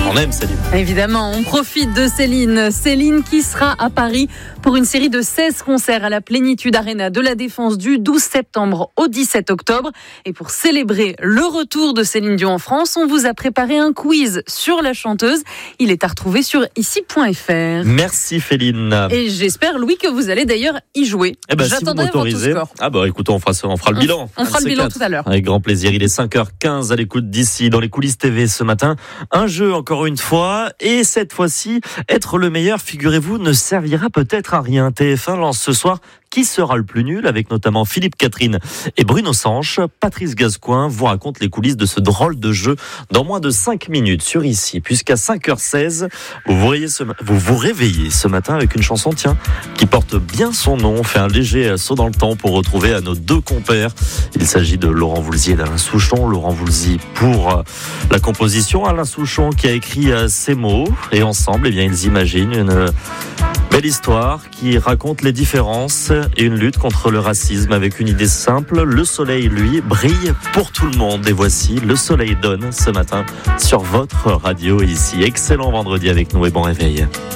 On aime Céline. Évidemment, on profite de Céline. Céline qui sera à Paris pour une série de 16 concerts à la Plénitude Arena de la Défense du 12 septembre au 17 octobre. Et pour célébrer le retour de Céline Dion en France, on vous a préparé un quiz sur la chanteuse. Il est à retrouver sur ici.fr. Merci Féline. Et j'espère, Louis, que vous allez d'ailleurs y jouer. J'attendrai si votre score. Écoutez, on fera le bilan. On fera le bilan tout à l'heure. Avec grand plaisir. Il est 5h15 à l'écoute d'ici, dans les coulisses TV ce matin. Un jeu encore une fois. Et cette fois-ci, être le meilleur, figurez-vous, ne servira peut-être à rien. TF1 lance ce soir Qui sera le plus nul, avec notamment Philippe Catherine et Bruno Sanche. Patrice Gascoin vous raconte les coulisses de ce drôle de jeu dans moins de 5 minutes sur ici. Puisqu'à 5h16, vous vous réveillez ce matin avec une chanson, qui porte bien son nom. On fait un léger saut dans le temps pour retrouver à nos deux compères. Il s'agit de Laurent Voulzy et d'Alain Souchon. Laurent Voulzy pour la composition, Alain Souchon qui a écrit ces mots. Et ensemble, ils imaginent une belle histoire qui raconte les différences et une lutte contre le racisme avec une idée simple. Le soleil, lui, brille pour tout le monde. Et voici Le Soleil donne ce matin sur votre radio ici. Excellent vendredi avec nous et bon réveil.